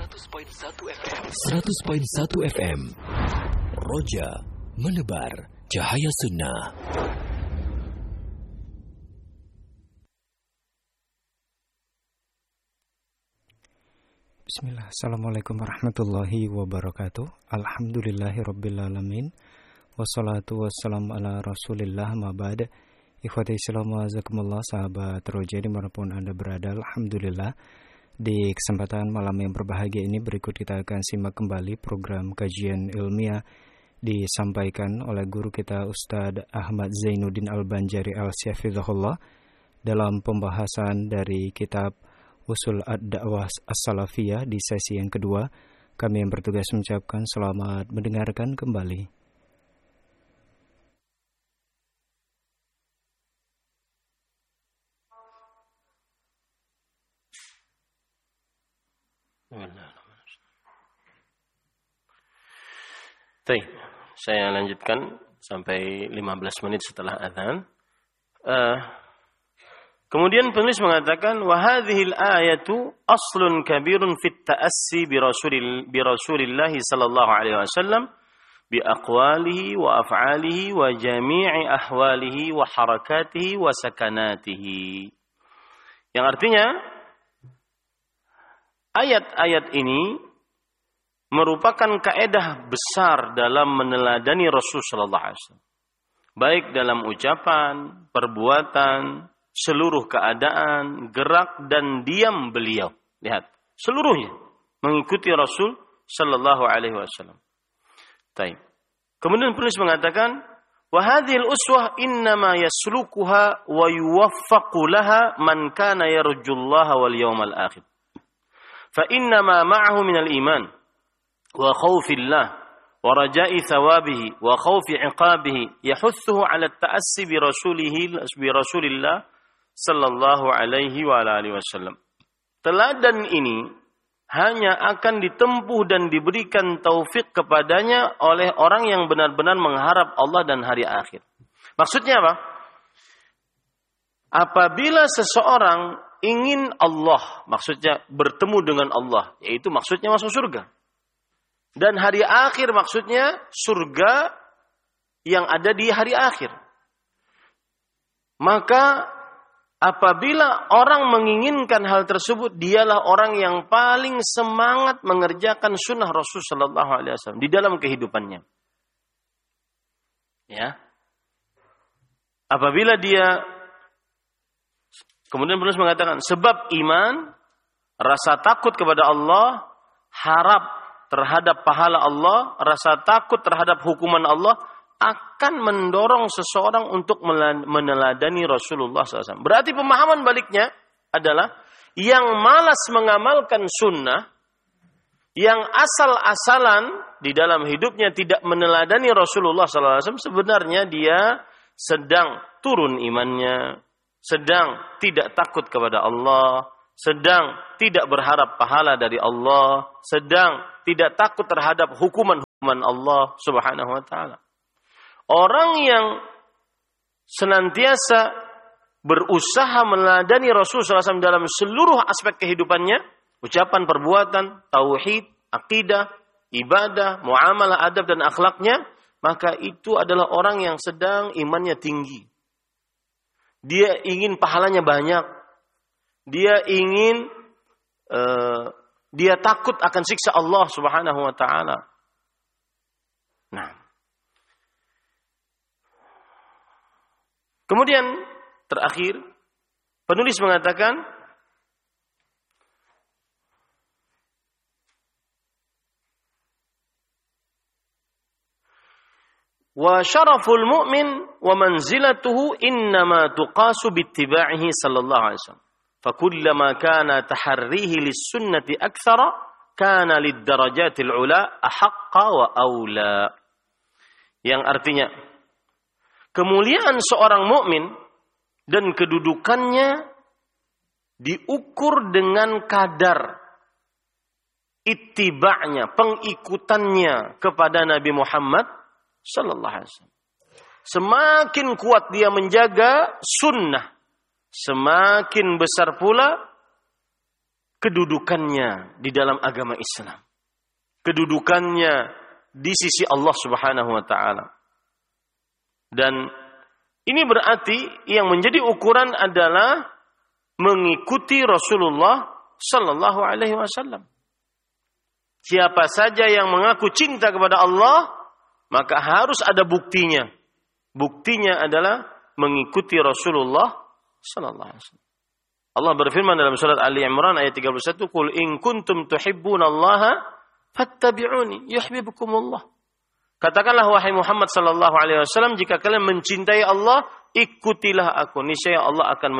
100.1 FM. Roja menebar cahaya sunnah. Bismillah. Assalamualaikum warahmatullahi wabarakatuh. Alhamdulillahirrabbilalamin. Wassalatu wassalamu ala rasulillah ma'bad. Ikhwati Islam wa'azakumullah, sahabat Roja dimanapun Anda berada. Alhamdulillah, di kesempatan malam yang berbahagia ini berikut kita akan simak kembali program kajian ilmiah disampaikan oleh guru kita Ustadz Ahmad Zainuddin Al-Banjari Al-Syafidhahullah dalam pembahasan dari kitab Usul Ad-Da'wah As-Salafiyah di sesi yang kedua. Kami yang bertugas mengucapkan selamat mendengarkan kembali. Baik, saya lanjutkan sampai 15 menit setelah azan. Kemudian penulis mengatakan wa hadhil ayatu aslun kabirun fit ta'assi bi Rasulillah sallallahu alaihi wasallam bi aqwalihi wa af'alihi wa jami'i ahwalihi wa harakatihi wa sakanatihi. Yang artinya ayat-ayat ini merupakan kaedah besar dalam meneladani Rasul sallallahu alaihi wasallam. Baik dalam ucapan, perbuatan, seluruh keadaan, gerak dan diam beliau. Lihat, seluruhnya mengikuti Rasul sallallahu alaihi wasallam. Baik. Kemudian penulis mengatakan, "Wa hadhil uswah innama yaslukuha wa yuwaffaqu laha man kana yarjullaha wal yawmal akhir. Fa innama ma'ahu minal iman wa khawfillah wa raja'i thawabihi wa khawfi 'iqabihi yahuthuhu 'ala at-ta'assi bi Rasulillah sallallahu alaihi wa alihi wasallam." Teladan ini hanya akan ditempuh dan diberikan taufik kepadanya oleh orang yang benar-benar mengharap Allah dan hari akhir. Maksudnya apa? Apabila seseorang ingin Allah, maksudnya bertemu dengan Allah, yaitu maksudnya masuk surga. Dan hari akhir maksudnya surga yang ada di hari akhir. Maka apabila orang menginginkan hal tersebut, dialah orang yang paling semangat mengerjakan sunnah Rasul sallallahu alaihi wasallam di dalam kehidupannya. Ya. Apabila dia, kemudian penulis mengatakan, sebab iman, rasa takut kepada Allah, harap terhadap pahala Allah, rasa takut terhadap hukuman Allah akan mendorong seseorang untuk meneladani Rasulullah SAW. Berarti pemahaman baliknya adalah yang malas mengamalkan sunnah, yang asal-asalan di dalam hidupnya tidak meneladani Rasulullah SAW, sebenarnya dia sedang turun imannya, sedang tidak takut kepada Allah, sedang tidak berharap pahala dari Allah, sedang tidak takut terhadap hukuman-hukuman Allah Subhanahu wa taala. Orang yang senantiasa berusaha meneladani Rasulullah SAW dalam seluruh aspek kehidupannya, ucapan, perbuatan, tauhid, akidah, ibadah, muamalah, adab dan akhlaknya, maka itu adalah orang yang sedang imannya tinggi. Dia ingin pahalanya banyak. Dia ingin dia takut akan siksa Allah Subhanahu wa taala. Nah. Kemudian terakhir penulis mengatakan wa syaraful mu'min wa manzilatuhu innama tuqasu bittiba'ihi sallallahu alaihi wasallam. فَكُلَّمَا كَانَ تَحَرِّيهِ لِلسُّنَّةِ أَكْثَرَ كَانَ لِلدَّرَجَاتِ الْعُلَى أَحَقَّ وَأَوْلَى. Yang artinya, kemuliaan seorang mukmin dan kedudukannya diukur dengan kadar ittiba'nya, pengikutannya kepada Nabi Muhammad sallallahu alaihi wasallam. Semakin kuat dia menjaga sunnah, semakin besar pula kedudukannya di dalam agama Islam. Kedudukannya di sisi Allah Subhanahu wa taala. Dan ini berarti yang menjadi ukuran adalah mengikuti Rasulullah sallallahu alaihi wasallam. Siapa saja yang mengaku cinta kepada Allah, maka harus ada buktinya. Buktinya adalah mengikuti Rasulullah sallallahu alaihi wasallam. Allah berfirman dalam surat Ali Imran ayat 31, "Qul in kuntum tuhibbunallaha fattabi'uni yuhibbukumullah." Katakanlah wahai Muhammad sallallahu alaihi wasallam, jika kalian mencintai Allah, ikutilah aku. Niscaya Allah akan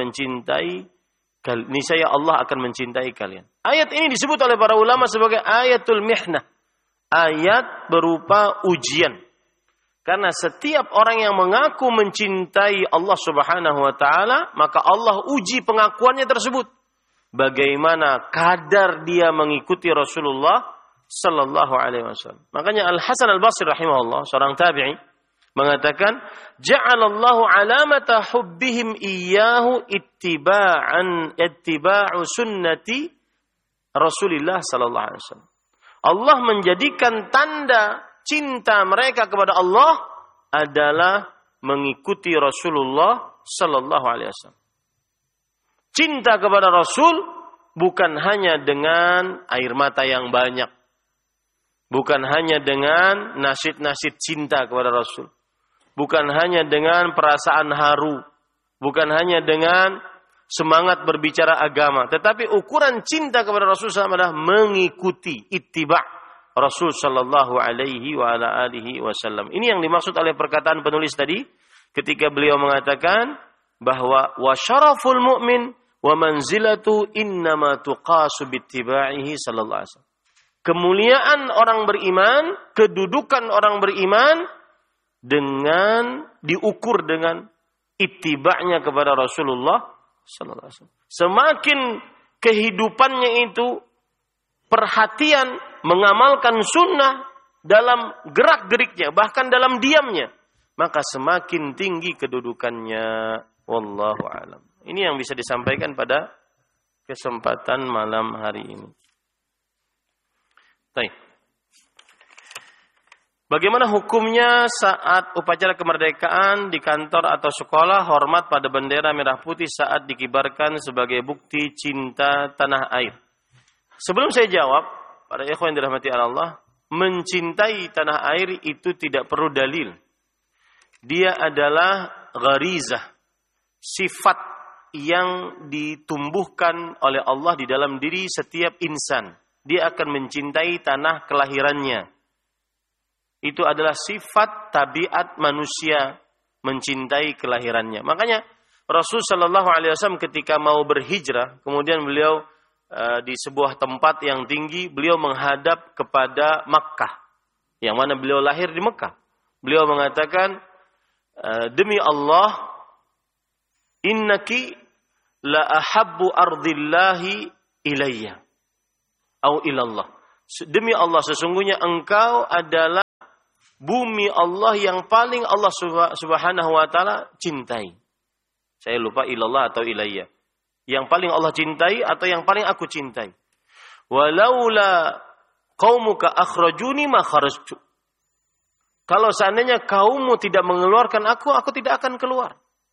mencintai kalian. Ayat ini disebut oleh para ulama sebagai ayatul mihnah. Ayat berupa ujian. Karena setiap orang yang mengaku mencintai Allah Subhanahu wa taala, maka Allah uji pengakuannya tersebut. Bagaimana kadar dia mengikuti Rasulullah sallallahu alaihi wasallam. Makanya Al-Hasan Al-Basri rahimahullah, seorang tabi'i, mengatakan, "Ja'alallahu alamata hubbihim iyyahu ittiba'u sunnati Rasulillah sallallahu alaihi wasallam." Allah menjadikan tanda cinta mereka kepada Allah adalah mengikuti Rasulullah sallallahu alaihi wasallam. Cinta kepada Rasul bukan hanya dengan air mata yang banyak. Bukan hanya dengan nasyid-nasyid cinta kepada Rasul. Bukan hanya dengan perasaan haru. Bukan hanya dengan semangat berbicara agama. Tetapi ukuran cinta kepada Rasul SAW adalah mengikuti ittiba' Rasul sallallahu alaihi wa ala alihi wasallam. Ini yang dimaksud oleh perkataan penulis tadi ketika beliau mengatakan bahwa wa syaraful mu'min wa manzilatu innama tuqasu bittiba'ihi sallallahu alaihi wasallam. Kemuliaan orang beriman, kedudukan orang beriman dengan diukur dengan ittiba'nya kepada Rasulullah sallallahu alaihi wasallam. Semakin kehidupannya itu perhatian mengamalkan sunnah dalam gerak-geriknya, bahkan dalam diamnya, maka semakin tinggi kedudukannya. Wallahu a'lam. Ini yang bisa disampaikan pada kesempatan malam hari ini. Baik. Bagaimana hukumnya saat upacara kemerdekaan di kantor atau sekolah hormat pada bendera merah putih saat dikibarkan sebagai bukti cinta tanah air? Sebelum saya jawab, para ikhwan yang dirahmati Allah, mencintai tanah air itu tidak perlu dalil. Dia adalah gharizah, sifat yang ditumbuhkan oleh Allah di dalam diri setiap insan. Dia akan mencintai tanah kelahirannya. Itu adalah sifat tabiat manusia, mencintai kelahirannya. Makanya Rasul sallallahu alaihi wasallam ketika mau berhijrah, kemudian beliau di sebuah tempat yang tinggi, beliau menghadap kepada Makkah, yang mana beliau lahir di Makkah. Beliau mengatakan, demi Allah, innaki la ahabbu ardillahi ilayya au ilallah. Demi Allah, sesungguhnya engkau adalah bumi Allah yang paling Allah subhanahu wa ta'ala cintai. Saya lupa ilallah atau ilayya. Yang paling Allah cintai atau yang paling aku cintai. Walaula qaumuka akhrajuni ma kharajtu. Kalau seandainya kaummu tidak mengeluarkan aku tidak akan keluar.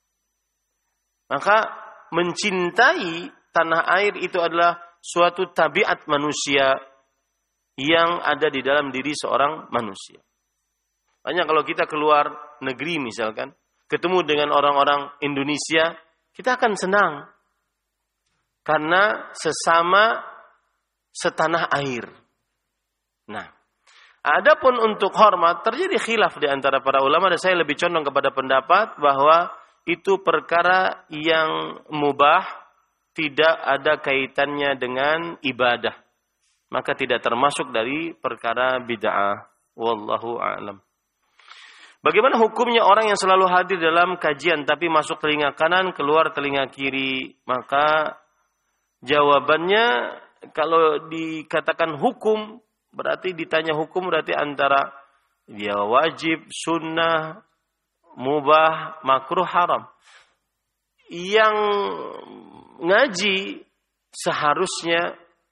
Maka mencintai tanah air itu adalah suatu tabiat manusia yang ada di dalam diri seorang manusia. Hanya kalau kita keluar negeri misalkan, ketemu dengan orang-orang Indonesia, kita akan senang. Karena sesama setanah air. Nah, adapun untuk hormat, terjadi khilaf di antara para ulama, dan saya lebih condong kepada pendapat bahwa itu perkara yang mubah, tidak ada kaitannya dengan ibadah. Maka tidak termasuk dari perkara bid'ah. Wallahu a'lam. Bagaimana hukumnya orang yang selalu hadir dalam kajian tapi masuk telinga kanan, keluar telinga kiri? Maka jawabannya, kalau dikatakan hukum, berarti ditanya hukum berarti antara dia wajib, sunnah, mubah, makruh, haram. Yang ngaji seharusnya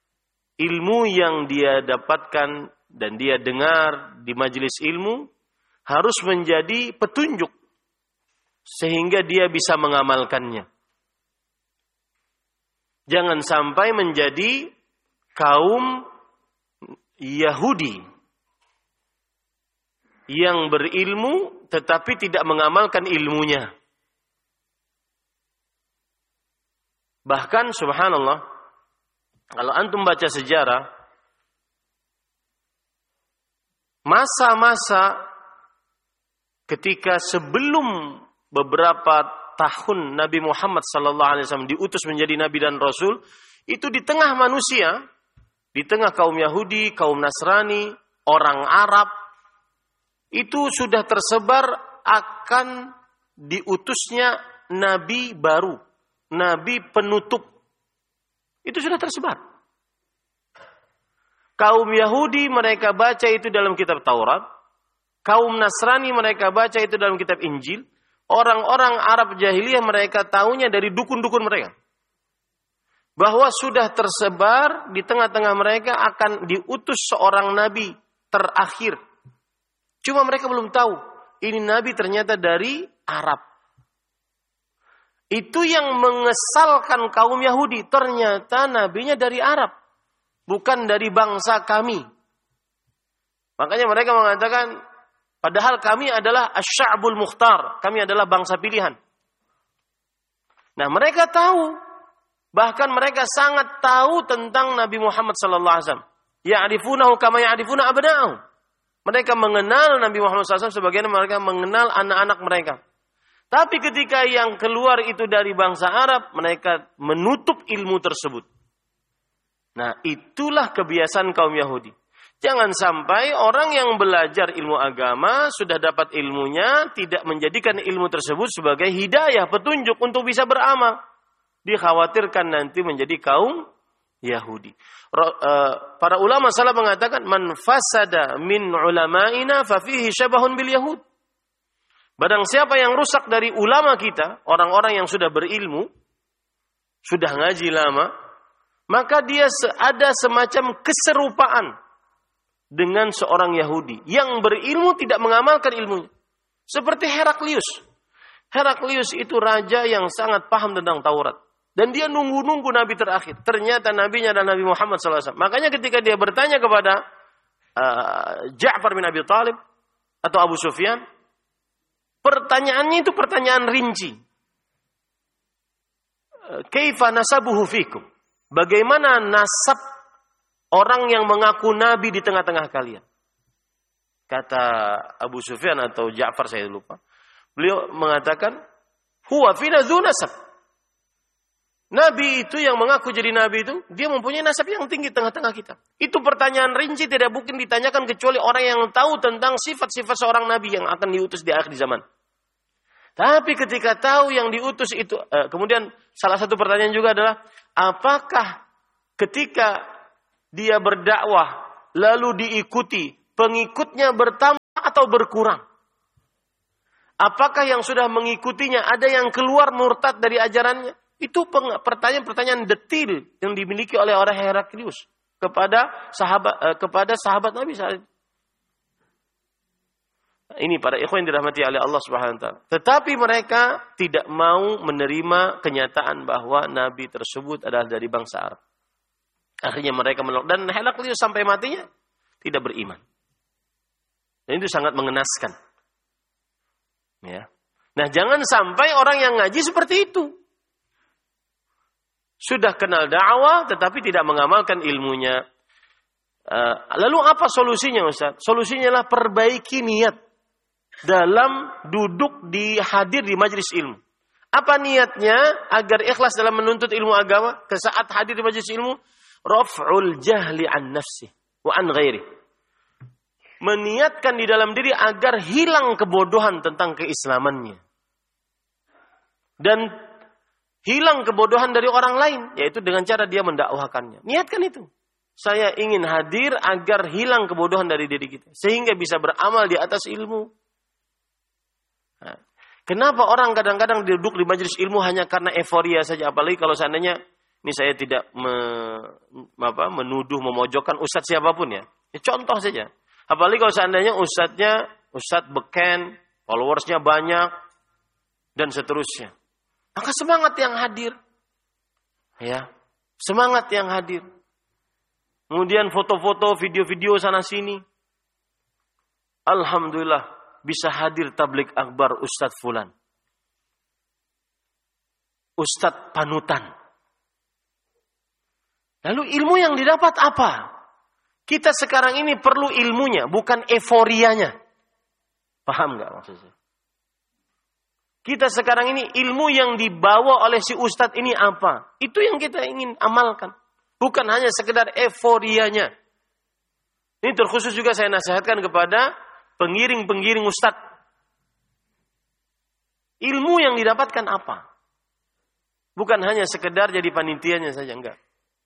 ilmu yang dia dapatkan dan dia dengar di majelis ilmu harus menjadi petunjuk sehingga dia bisa mengamalkannya. Jangan sampai menjadi kaum Yahudi yang berilmu tetapi tidak mengamalkan ilmunya. Bahkan subhanallah, kalau antum baca sejarah, masa-masa ketika sebelum beberapa tahun Nabi Muhammad SAW diutus menjadi Nabi dan Rasul, itu di tengah manusia, di tengah kaum Yahudi, kaum Nasrani, orang Arab, itu sudah tersebar akan diutusnya Nabi baru, Nabi penutup. Itu sudah tersebar. Kaum Yahudi mereka baca itu dalam kitab Taurat, kaum Nasrani mereka baca itu dalam kitab Injil, orang-orang Arab jahiliyah mereka tahunya dari dukun-dukun mereka. Bahwa sudah tersebar di tengah-tengah mereka akan diutus seorang nabi terakhir. Cuma mereka belum tahu, ini nabi ternyata dari Arab. Itu yang mengesalkan kaum Yahudi, ternyata nabinya dari Arab, bukan dari bangsa kami. Makanya mereka mengatakan, padahal kami adalah asy-sya'bul mukhtar, kami adalah bangsa pilihan. Nah, mereka tahu, bahkan mereka sangat tahu tentang Nabi Muhammad sallallahu alaihi wasallam. Ya'rifunahu kama ya'rifuna abna'ahum. Mereka mengenal Nabi Muhammad SAW sebagaimana mereka mengenal anak-anak mereka. Tapi ketika yang keluar itu dari bangsa Arab, mereka menutup ilmu tersebut. Nah, itulah kebiasaan kaum Yahudi. Jangan sampai orang yang belajar ilmu agama, sudah dapat ilmunya, tidak menjadikan ilmu tersebut sebagai hidayah, petunjuk untuk bisa beramal. Dikhawatirkan nanti menjadi kaum Yahudi. Para ulama salaf mengatakan, man fasada min ulama'ina fa fihi syabahun bil yahud. Barang siapa yang rusak dari ulama kita, orang-orang yang sudah berilmu, sudah ngaji lama, maka dia ada semacam keserupaan dengan seorang Yahudi yang berilmu tidak mengamalkan ilmunya. Seperti Heraklius. Heraklius itu raja yang sangat paham tentang Taurat. Dan dia nunggu-nunggu Nabi terakhir. Ternyata Nabinya adalah Nabi Muhammad SAW. Makanya ketika dia bertanya kepada Ja'far bin Abi Thalib atau Abu Sufyan, pertanyaannya itu pertanyaan rinci. Kaifa nasabuhu fikum? Bagaimana nasab orang yang mengaku Nabi di tengah-tengah kalian? Kata Abu Sufyan atau Ja'far, saya lupa. Beliau mengatakan, huwa fina dzu nasab. Nabi itu yang mengaku jadi Nabi itu, dia mempunyai nasab yang tinggi tengah-tengah kita. Itu pertanyaan rinci tidak mungkin ditanyakan kecuali orang yang tahu tentang sifat-sifat seorang Nabi yang akan diutus di akhir zaman. Tapi ketika tahu yang diutus itu, kemudian salah satu pertanyaan juga adalah, apakah ketika dia berdakwah lalu diikuti, pengikutnya bertambah atau berkurang? Apakah yang sudah mengikutinya ada yang keluar murtad dari ajarannya? Itu pertanyaan-pertanyaan detil yang dimiliki oleh orang Heraklius kepada sahabat Nabi saat itu. Ini para ikhwan yang dirahmati oleh Allah Subhanahu wa taala. Tetapi mereka tidak mau menerima kenyataan bahwa Nabi tersebut adalah dari bangsa Arab. Akhirnya mereka menolak, dan Heraklius sampai matinya tidak beriman. Dan itu sangat mengenaskan. Ya. Nah, jangan sampai orang yang ngaji seperti itu. Sudah kenal dakwah tetapi tidak mengamalkan ilmunya. Lalu apa solusinya, Ustaz? Solusinya adalah perbaiki niat dalam duduk hadir di majelis ilmu. Apa niatnya agar ikhlas dalam menuntut ilmu agama? Ke saat hadir di majelis ilmu, raf'ul jahli an nafsi wa an ghairi. Meniatkan di dalam diri agar hilang kebodohan tentang keislamannya. Dan hilang kebodohan dari orang lain, yaitu dengan cara dia mendakwahkannya. Niatkan itu. Saya ingin hadir agar hilang kebodohan dari diri kita, sehingga bisa beramal di atas ilmu. Nah, kenapa orang kadang-kadang duduk di majelis ilmu hanya karena euforia saja, apalagi kalau seandainya Ini saya tidak menuduh, memojokkan ustadz siapapun ya. Contoh saja. Apalagi kalau seandainya ustadz beken, followersnya banyak, dan seterusnya. Maka semangat yang hadir. Ya, semangat yang hadir. Kemudian foto-foto, video-video sana-sini. Alhamdulillah, bisa hadir tabligh akbar Ustadz Fulan. Ustadz panutan. Lalu ilmu yang didapat apa? Kita sekarang ini perlu ilmunya, bukan euforianya. Paham nggak maksud saya? Kita sekarang ini ilmu yang dibawa oleh si ustadz ini apa? Itu yang kita ingin amalkan. Bukan hanya sekedar euforianya. Ini terkhusus juga saya nasihatkan kepada pengiring-pengiring ustadz. Ilmu yang didapatkan apa? Bukan hanya sekedar jadi panitianya saja, enggak.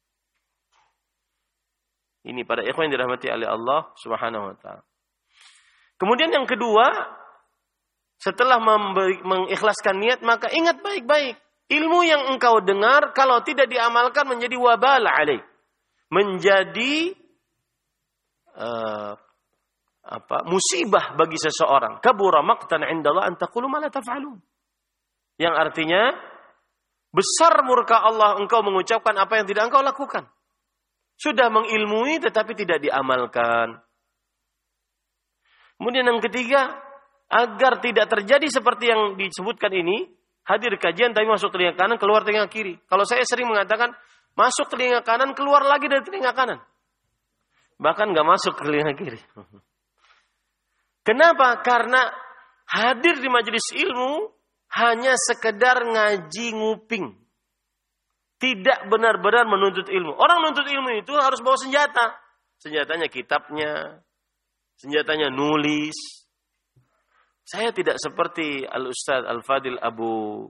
Ini para ikhwan yang dirahmati oleh Allah Subhanahu wa taala. Kemudian yang kedua, setelah mengikhlaskan niat, maka ingat baik-baik. Ilmu yang engkau dengar kalau tidak diamalkan menjadi wabal alaik. Menjadi musibah bagi seseorang. Kabura maqtan 'indallah an taqulu ma la taf'alun. Yang artinya besar murka Allah engkau mengucapkan apa yang tidak engkau lakukan. Sudah mengilmui tetapi tidak diamalkan. Kemudian yang ketiga, agar tidak terjadi seperti yang disebutkan ini, hadir kajian tapi masuk telinga kanan, keluar telinga kiri. Kalau saya sering mengatakan, masuk telinga kanan, keluar lagi dari telinga kanan. Bahkan nggak masuk ke telinga kiri. Kenapa? Karena hadir di majelis ilmu hanya sekedar ngaji nguping. Tidak benar-benar menuntut ilmu. Orang menuntut ilmu itu harus bawa senjata. Senjatanya kitabnya. Senjatanya nulis. Saya tidak seperti Al-Ustadz Al-Fadil Abu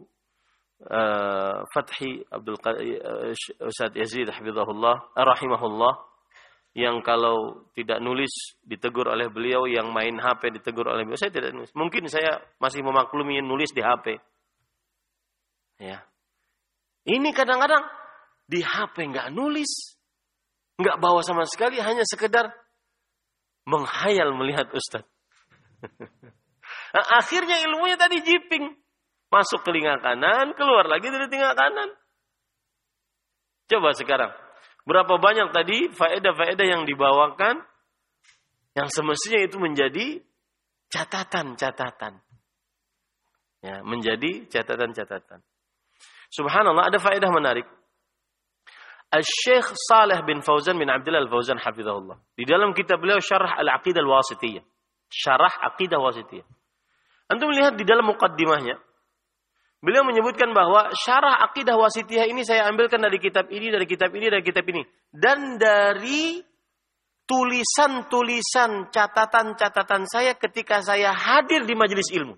Fathi Ustadz Yazid rahimahullah. Yang kalau tidak nulis ditegur oleh beliau. Yang main HP ditegur oleh beliau. Saya tidak nulis. Mungkin saya masih memaklumi nulis di HP. Ya. Ini kadang-kadang di HP nggak nulis, nggak bawa sama sekali, hanya sekedar menghayal melihat Ustadz. Nah, akhirnya ilmunya tadi jiping, masuk telinga kanan, keluar lagi dari telinga kanan. Coba sekarang, berapa banyak tadi faedah-faedah yang dibawakan, yang semestinya itu menjadi catatan-catatan, ya, menjadi catatan-catatan. Subhanallah, ada faedah menarik. Al-Syekh Saleh bin Fauzan bin Abdullah Al-Fauzan hafizahullah. Di dalam kitab beliau Syarah Al-Aqidah Al-Wasithiyah. Syarah Aqidah Wasithiyah. Antum lihat di dalam muqaddimahnya. Beliau menyebutkan bahwa Syarah Aqidah Wasithiyah ini saya ambilkan dari kitab ini, dari kitab ini, dari kitab ini. Dan dari tulisan-tulisan, catatan-catatan saya ketika saya hadir di majelis ilmu.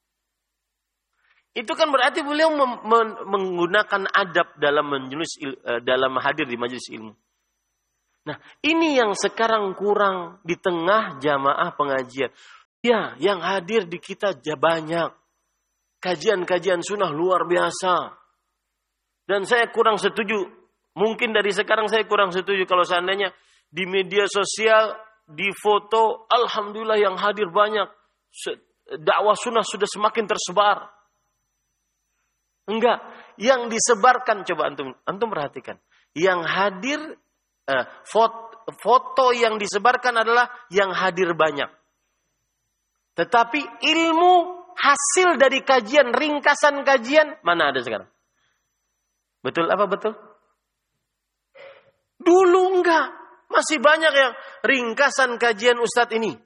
Itu kan berarti beliau menggunakan adab dalam hadir di majelis ilmu. Nah, ini yang sekarang kurang di tengah jamaah pengajian. Ya, yang hadir di kita banyak. Kajian-kajian sunnah luar biasa. Dan saya kurang setuju. Mungkin dari sekarang saya kurang setuju kalau seandainya di media sosial, di foto, alhamdulillah yang hadir banyak. Dakwah sunnah sudah semakin tersebar. Enggak, yang disebarkan, coba antum perhatikan. Yang hadir, foto yang disebarkan adalah yang hadir banyak. Tetapi ilmu hasil dari kajian, ringkasan kajian, mana ada sekarang? Betul apa betul? Dulu enggak, masih banyak yang ringkasan kajian Ustadz ini.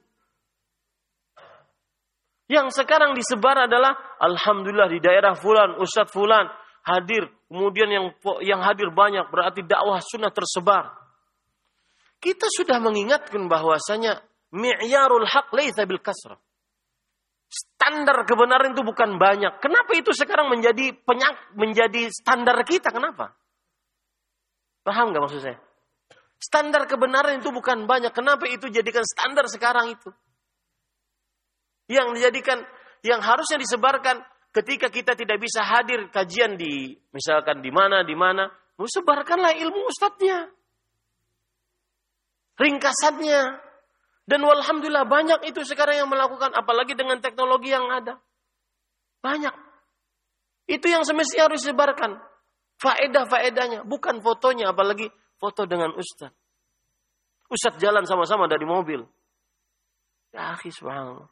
Yang sekarang disebar adalah alhamdulillah di daerah fulan, Ustadz fulan hadir. Kemudian yang hadir banyak berarti dakwah sunnah tersebar. Kita sudah mengingatkan bahwasanya mi'yarul haq laitsa bil kasrah. Standar kebenaran itu bukan banyak. Kenapa itu sekarang menjadi standar kita? Kenapa? Paham nggak maksud saya? Standar kebenaran itu bukan banyak. Kenapa itu jadikan standar sekarang itu? Yang dijadikan, yang harusnya disebarkan ketika kita tidak bisa hadir kajian di misalkan di mana, Sebarkanlah ilmu ustadznya. Ringkasannya. Dan walhamdulillah banyak itu sekarang yang melakukan. Apalagi dengan teknologi yang ada. Banyak. Itu yang semestinya harus disebarkan. Faedah-faedahnya. Bukan fotonya. Apalagi foto dengan ustadz. Ustadz jalan sama-sama dari mobil. Ya akhi subhanallah.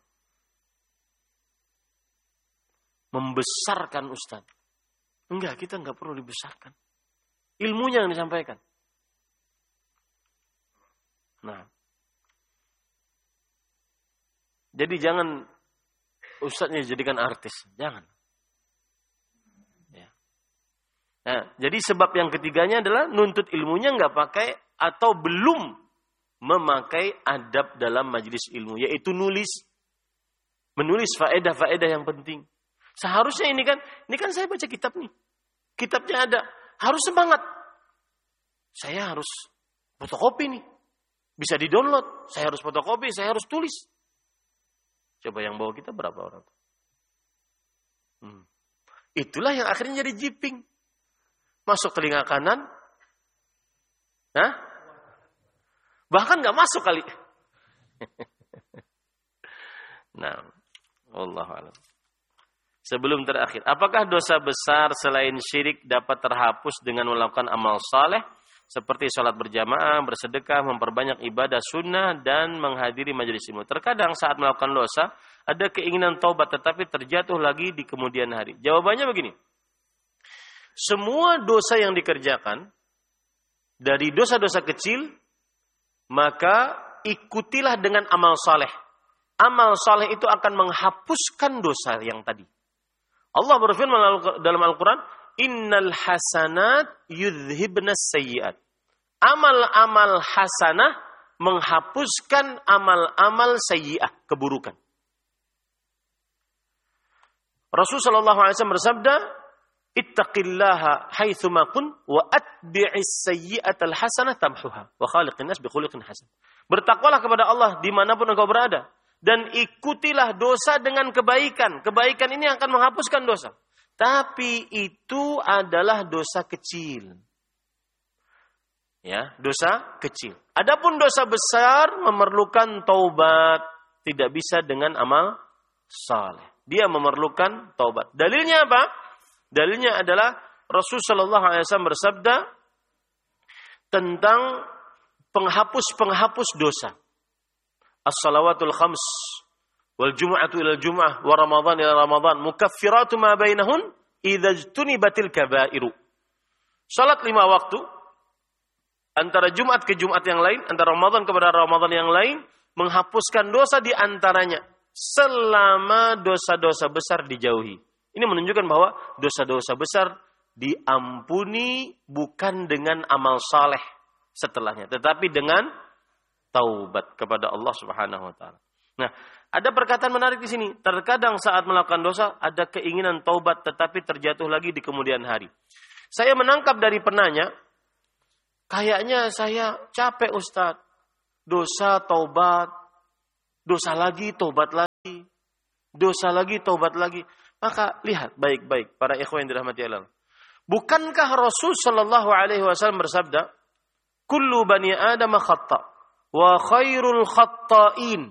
Membesarkan ustadz. Enggak, kita enggak perlu dibesarkan. Ilmunya yang disampaikan. Nah. Jadi jangan ustadznya dijadikan artis. Jangan. Ya. Nah, jadi sebab yang ketiganya adalah nuntut ilmunya enggak pakai atau belum memakai adab dalam majelis ilmu. Yaitu menulis faedah-faedah yang penting. Seharusnya ini kan saya baca kitab nih. Kitabnya ada. Harus semangat. Saya harus fotokopi nih. Bisa di-download. Saya harus fotokopi, saya harus tulis. Coba yang bawa kita berapa orang? Itulah yang akhirnya jadi jiping. Masuk telinga kanan. Bahkan gak masuk kali. Nah, wallahu a'lam. Sebelum terakhir, apakah dosa besar selain syirik dapat terhapus dengan melakukan amal saleh seperti sholat berjamaah, bersedekah, memperbanyak ibadah sunnah, dan menghadiri majelis ilmu? Terkadang saat melakukan dosa, ada keinginan taubat tetapi terjatuh lagi di kemudian hari. Jawabannya begini. Semua dosa yang dikerjakan, dari dosa-dosa kecil, maka ikutilah dengan amal saleh. Amal saleh itu akan menghapuskan dosa yang tadi. Allah berfirman dalam Al-Quran, Innal hasanat yudhibnas sayyiat. Amal-amal hasanah menghapuskan amal-amal sayyi'ah, keburukan. Rasulullah SAW bersabda, Ittaqillaha haitsuma kun wa atbi'is sayyi'atal hasanah tamhuha wa khaliqin nas bi khuluqin hasan. Bertakwalah kepada Allah dimanapun engkau berada. Dan ikutilah dosa dengan kebaikan. Kebaikan ini akan menghapuskan dosa. Tapi itu adalah dosa kecil. Ya, dosa kecil. Adapun dosa besar memerlukan taubat. Tidak bisa dengan amal saleh. Dia memerlukan taubat. Dalilnya apa? Dalilnya adalah Rasulullah SAW bersabda tentang penghapus-penghapus dosa. As-salawatul khams wal jum'atu ila jum'ah wa ramadhan ila ramadhan mukaffiratu ma bainahun idza ijtunibatil kabairu. Salat 5 waktu antara Jumat ke Jumat yang lain, antara Ramadan kepada Ramadan yang lain, menghapuskan dosa di antaranya selama dosa-dosa besar dijauhi. Ini menunjukkan bahwa dosa-dosa besar diampuni bukan dengan amal saleh setelahnya, tetapi dengan taubat kepada Allah Subhanahu wa taala. Nah, ada perkataan menarik di sini. Terkadang saat melakukan dosa ada keinginan taubat tetapi terjatuh lagi di kemudian hari. Saya menangkap dari penanya, kayaknya saya capek Ustaz. Dosa taubat, dosa lagi taubat lagi, dosa lagi taubat lagi. Maka lihat baik-baik para ikhwan yang dirahmati Allah. Bukankah Rasul sallallahu alaihi wasallam bersabda, "Kullu bani Adam khata'. Wa khairul khatta'in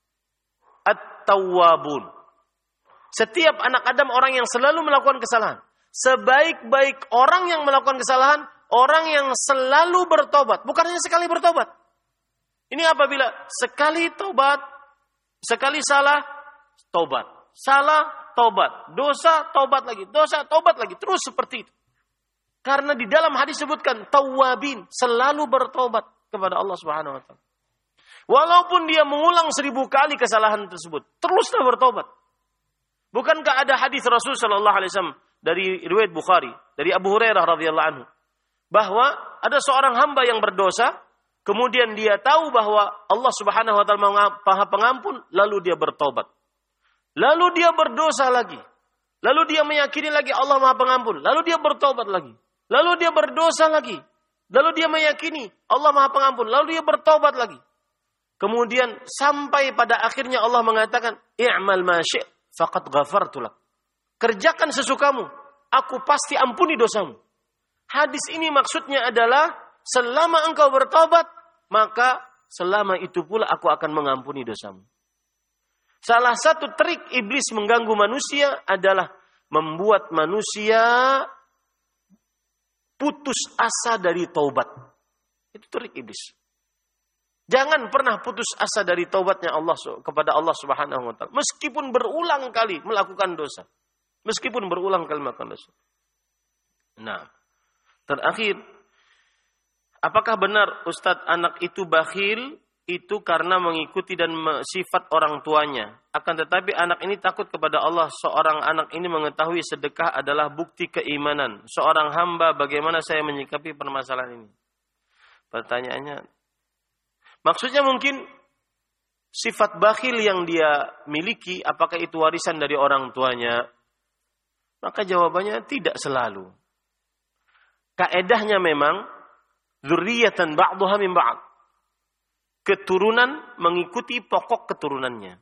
at-tawwabun." Setiap anak Adam orang yang selalu melakukan kesalahan. Sebaik-baik orang yang melakukan kesalahan, orang yang selalu bertobat. Bukan hanya sekali bertobat. Ini apabila sekali tobat, sekali salah, tobat. Salah, tobat. Dosa, tobat lagi. Dosa, tobat lagi. Terus seperti itu. Karena di dalam hadis disebutkan, tawwabin, selalu bertobat kepada Allah Subhanahu wa taala. Walaupun dia mengulang 1000 kali kesalahan tersebut, teruslah bertobat. Bukankah ada hadis Rasul sallallahu alaihi wasallam dari riwayat Bukhari, dari Abu Hurairah radhiyallahu anhu, bahwa ada seorang hamba yang berdosa, kemudian dia tahu bahwa Allah Subhanahu wa taala Maha Pengampun, lalu dia bertobat. Lalu dia berdosa lagi. Lalu dia meyakini lagi Allah Maha Pengampun, lalu dia bertobat lagi. Lalu dia berdosa lagi. Lalu dia meyakini Allah Maha Pengampun, lalu dia bertobat lagi. Kemudian sampai pada akhirnya Allah mengatakan, "I'mal ma syi' faqad ghafartu lak." Kerjakan sesukamu, aku pasti ampuni dosamu. Hadis ini maksudnya adalah selama engkau bertobat, maka selama itu pula aku akan mengampuni dosamu. Salah satu trik iblis mengganggu manusia adalah membuat manusia putus asa dari taubat. Itu trik iblis. Jangan pernah putus asa dari taubatnya Allah kepada Allah Subhanahu wa taala, meskipun berulang kali melakukan dosa. Meskipun berulang kali melakukan dosa. Nah, terakhir, apakah benar Ustadz anak itu bakhil itu karena mengikuti dan sifat orang tuanya? Akan tetapi anak ini takut kepada Allah. Seorang anak ini mengetahui sedekah adalah bukti keimanan. Seorang hamba, bagaimana saya menyikapi permasalahan ini? Pertanyaannya, maksudnya mungkin sifat bakhil yang dia miliki, apakah itu warisan dari orang tuanya? Maka jawabannya tidak selalu. Kaedahnya memang dzurriyyatan ba'dhuha min ba'd. Keturunan mengikuti pokok keturunannya.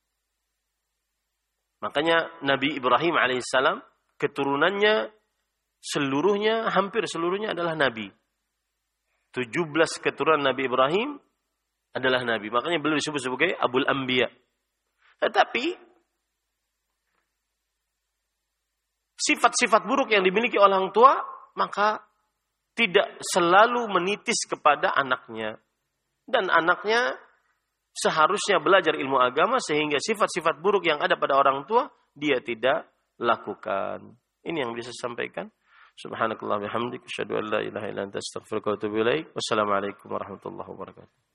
Makanya Nabi Ibrahim alaihissalam keturunannya seluruhnya, hampir seluruhnya adalah nabi. 17 keturunan Nabi Ibrahim adalah nabi. Makanya beliau disebut sebagai Abul Anbiya. Tetapi sifat-sifat buruk yang dimiliki orang tua, maka tidak selalu menitis kepada anaknya. Dan anaknya seharusnya belajar ilmu agama sehingga sifat-sifat buruk yang ada pada orang tua dia tidak lakukan. Ini yang bisa saya sampaikan. Subhanakallah bihamdik, asyhadu an la ilaha illa anta, astaghfiruka wa atubu ilaik. Wassalamualaikum warahmatullahi wabarakatuh.